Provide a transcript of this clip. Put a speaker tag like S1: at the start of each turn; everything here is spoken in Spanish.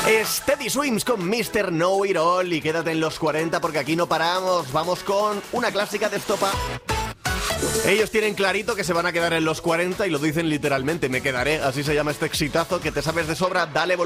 S1: Steady Swims con Mr. Know It All. Y quédate en los 40 porque aquí no paramos. Vamos con una clásica de Estopa. Ellos tienen clarito que se van a quedar en los 40 y lo dicen literalmente, me quedaré. Así se llama este exitazo que te sabes de sobra. Dale volumen.